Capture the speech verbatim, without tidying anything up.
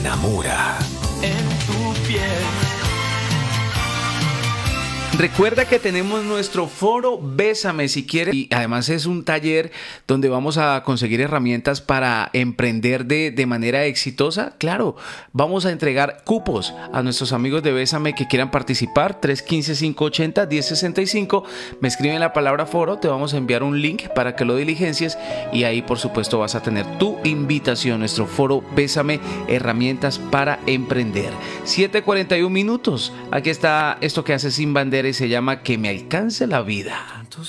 Enamora. En tu piel. Recuerda que tenemos nuestro foro Bésame si quieres, y además es un taller donde vamos a conseguir herramientas para emprender de, de manera exitosa. Claro, vamos a entregar cupos a nuestros amigos de Bésame que quieran participar. Tres uno cinco, cinco ocho cero, uno cero seis cinco. Me escriben la palabra foro, te vamos a enviar un link para que lo diligencies y ahí por supuesto vas a tener tu invitación. Nuestro foro Bésame, herramientas para emprender. siete cuarenta y uno minutos. Aquí está esto que hace Sin Bandera y se llama Que me alcance la vida. Tus